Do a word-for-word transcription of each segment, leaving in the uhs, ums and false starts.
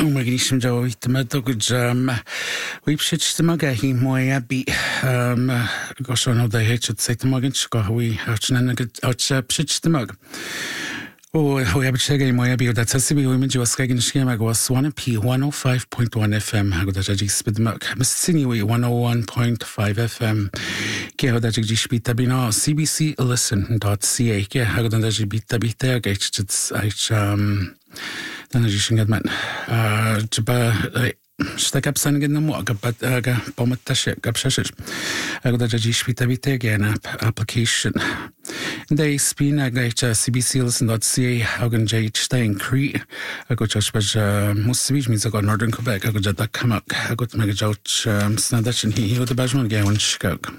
Magnísim Joe Tomato jam. We've shitched the mug he moy abby um gosh I know they hate to say the mug and go we out and out shitched the mug. Oh, we have a check in my abby that's a civil women you was skating scheme I was one P one oh five point one F M I got a judge spit mug. Miss Anyway one oh one point five F M. Care that you speak tabino C B C listen dot C A. Yeah, I got a judge beat the beat there gets it's um dan is je met uh jaba stek up san gen mo gabat aga pomatash gapshash aga da ji spita bite gen app application they spin aga C B C listen dot C A hagen j stein cree aga just was musibij means aga northern Quebec aga da come up aga meg jout snadachin he the bajman gen shkog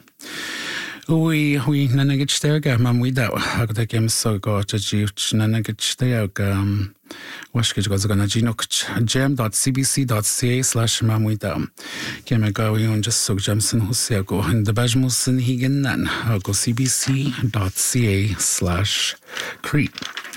we we nanagit sterga mam we da aga da game so go to ji nanagit sterga um Washkich goes gonna genoch jam dot c b c dot c a slash mamuida. Came a go on just so Jamson Husego and the Bajmusin Higan I'll go c b c dot c a slash creep.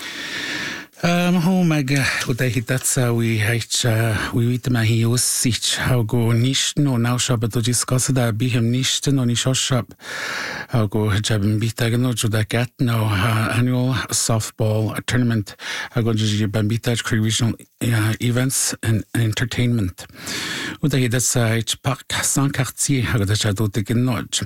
Um, ho mega uda hitatsa we hate we wit ma hi us sich how go nicht no now shop to discuss da bi hem nicht no ni shop how go jabin bita no juda gat no annual softball tournament how go ji bambita regional uh, events and entertainment uda hitatsa ich park sans quartier how da chado de genoj.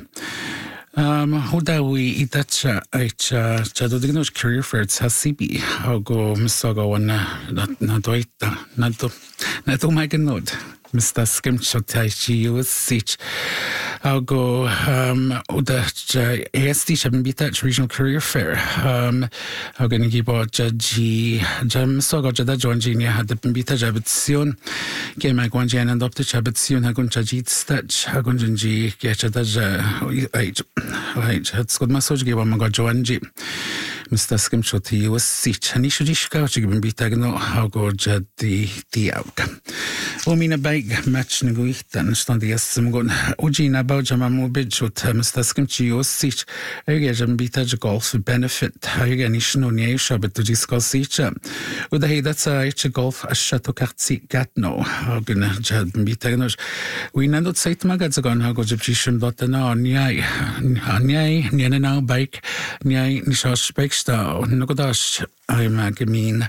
Um, Huda we itacha aicha chadodignos career fair it's hasibi how go misago wana not not doita not to not to make a note Mister Skimchotaichi was sich I'll go um Uda A S D Shabin regional career fair um how gonna give out Jaji Jam Sogo Jada Jonjinia had the Bita Jabitsion game I gone and up the Jabitsion Hagun Jajit Stitch Hagunji Gachada age right it's good massage give one go Joanji Mister Skimchoti was sich and he should go to give him Bitagno how go Jadi the out. Omina bike match neguitan stand the SM gun Ujina Bajamamu Bidjut Mister Skimchi was sich again Bitaj golf benefit again no niesha but to discuss each with the that's a golf a chateau quartier gatno how gonna jad Bitagnos we not say to magazagon how go gypsy dot no nyai nyai nyana bike nyai nishash bakesta no godash I'm a mean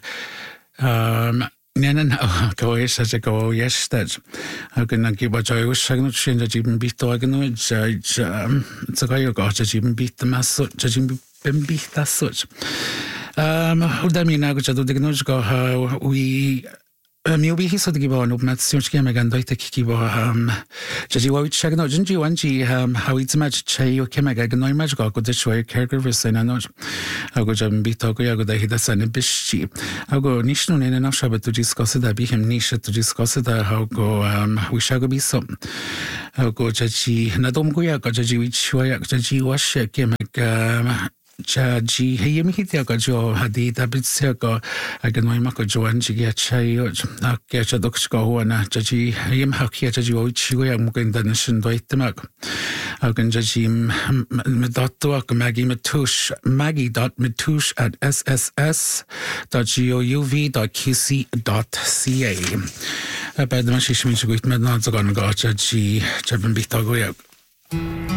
um Nena na go is as a go yes that how can I give what I was saying change that even beat the organ judge um it's a guy you got to even beat the mass judging beat that such um who da mean I go to the go how we Maybe he saw the give on up met soon came again do take give um Jaji wa check no jinji wanji um how it's match chay you came again no match go go the show caregiver say no how go jam bit go ya go da hida san bishi how go nishno ne na shabe to discuss that be him niche to discuss that how go um we shall go be some how go jaji na dom go ya go jaji which wa ya jaji wa she came um Jaji hey mi hiti aga jo hadi tabitse aga aga no ima ko joan ji ya chai o na ke cha dok ko na jaji yim ha ki jaji o chi go ya mo ken dan shin do itmak aga jaji me dot to aga magi metush magi dot metush at sss dot gouv dot qc dot ca bad ma shi shi mi go itmed na zo ga jaji jabin bitago ya